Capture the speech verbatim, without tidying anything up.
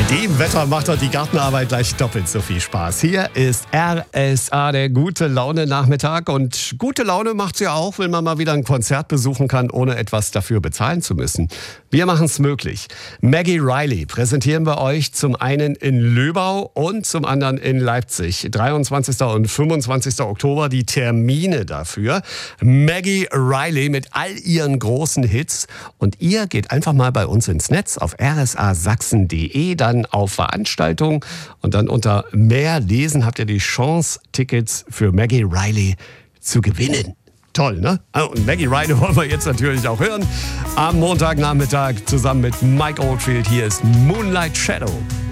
dem Wetter macht doch die Gartenarbeit gleich doppelt so viel Spaß. Hier ist R S A, der gute Laune Nachmittag. Und gute Laune macht's ja auch, wenn man mal wieder ein Konzert besuchen kann, ohne etwas dafür bezahlen zu müssen. Wir machen es möglich. Maggie Reilly präsentieren wir euch zum einen in Löbau und zum anderen in Leipzig. dreiundzwanzigsten und fünfundzwanzigsten Oktober die Termine dafür. Maggie Reilly mit all ihren großen Hits. Und ihr geht einfach mal bei uns ins Netz auf r s a sachsen punkt d e, dann auf Veranstaltungen und dann unter Mehr lesen habt ihr die Chance, Tickets für Maggie Reilly zu gewinnen. Toll, ne? Und Maggie Reilly wollen wir jetzt natürlich auch hören. Am Montagnachmittag zusammen mit Mike Oldfield. Hier ist Moonlight Shadow.